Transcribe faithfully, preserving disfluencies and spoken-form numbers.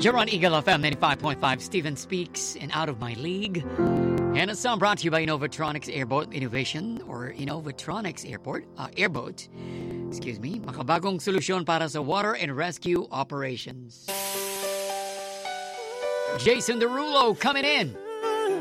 You're on Eagle F M ninety-five point five. Steven Speaks in Out of My League. And a song brought to you by Innovatronics Airboat Innovation or Innovatronics Airport, uh, Airboat. Excuse me. Makabagong solusyon para sa water and rescue operations. Jason Derulo coming in.